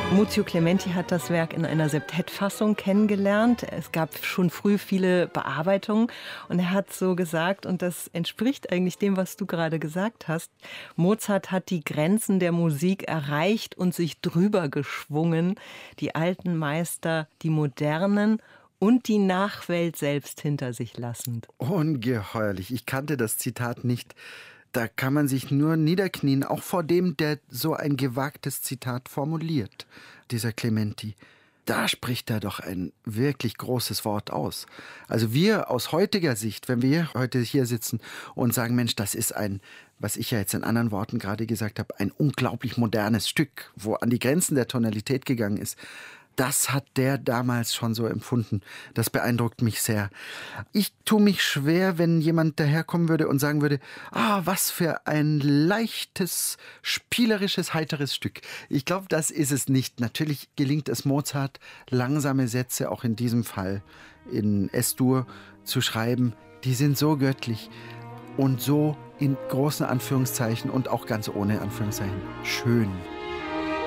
Muzio Clementi hat das Werk in einer Septettfassung kennengelernt. Es gab schon früh viele Bearbeitungen und er hat so gesagt, und das entspricht eigentlich dem, was du gerade gesagt hast, Mozart hat die Grenzen der Musik erreicht und sich drüber geschwungen, die alten Meister, die modernen und die Nachwelt selbst hinter sich lassend. Ungeheuerlich. Ich kannte das Zitat nicht. Da kann man sich nur niederknien, auch vor dem, der so ein gewagtes Zitat formuliert, dieser Clementi. Da spricht er doch ein wirklich großes Wort aus. Also wir aus heutiger Sicht, wenn wir heute hier sitzen und sagen, Mensch, das ist ein, was ich ja jetzt in anderen Worten gerade gesagt habe, ein unglaublich modernes Stück, wo an die Grenzen der Tonalität gegangen ist. Das hat der damals schon so empfunden. Das beeindruckt mich sehr. Ich tue mich schwer, wenn jemand daherkommen würde und sagen würde, was für ein leichtes, spielerisches, heiteres Stück. Ich glaube, das ist es nicht. Natürlich gelingt es Mozart, langsame Sätze, auch in diesem Fall in S-Dur, zu schreiben. Die sind so göttlich und so in großen Anführungszeichen und auch ganz ohne Anführungszeichen schön.